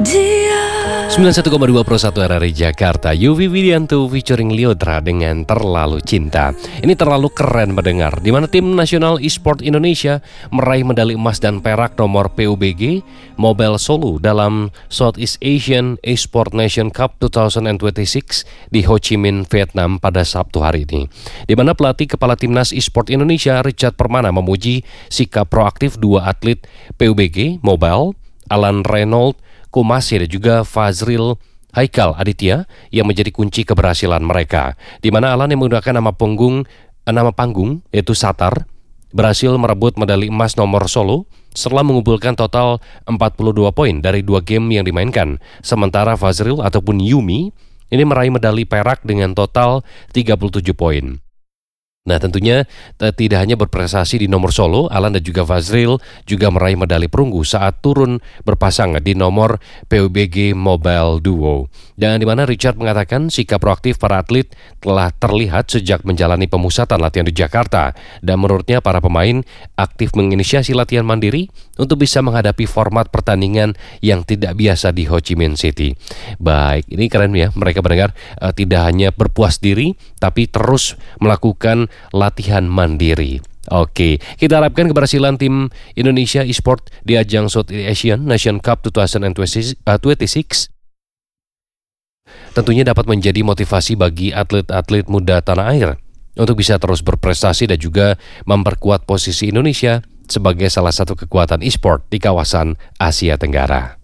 91,2 Pro 1 RRI Jakarta, Yofi Widianto featuring Lyodra dengan Terlalu Cinta. Ini terlalu keren mendengar, di mana tim nasional e-sport Indonesia meraih medali emas dan perak nomor PUBG Mobile Solo dalam Southeast Asian E-Sport Nation Cup 2026 di Ho Chi Minh, Vietnam pada Sabtu hari ini. Di mana pelatih kepala timnas e-sport Indonesia Richard Permana memuji sikap proaktif dua atlet PUBG Mobile, Alan Reynolds Kumasi dan juga Fazril Haikal Aditya yang menjadi kunci keberhasilan mereka. Di mana Alan yang menggunakan nama panggung yaitu Satar berhasil merebut medali emas nomor solo setelah mengumpulkan total 42 poin dari 2 game yang dimainkan. Sementara Fazril ataupun Yumi ini meraih medali perak dengan total 37 poin. Nah, tentunya tidak hanya berprestasi di nomor solo, Alan dan juga Fazril juga meraih medali perunggu saat turun berpasang di nomor PUBG Mobile Duo. Dan di mana Richard mengatakan sikap proaktif para atlet telah terlihat sejak menjalani pemusatan latihan di Jakarta. Dan menurutnya para pemain aktif menginisiasi latihan mandiri untuk bisa menghadapi format pertandingan yang tidak biasa di Ho Chi Minh City. Baik, ini keren ya, mereka mendengar tidak hanya berpuas diri, tapi terus melakukan latihan mandiri. Oke, kita harapkan keberhasilan tim Indonesia e-sport di ajang Southeast Asian Nation Cup 2026 tentunya dapat menjadi motivasi bagi atlet-atlet muda tanah air untuk bisa terus berprestasi dan juga memperkuat posisi Indonesia sebagai salah satu kekuatan e-sport di kawasan Asia Tenggara.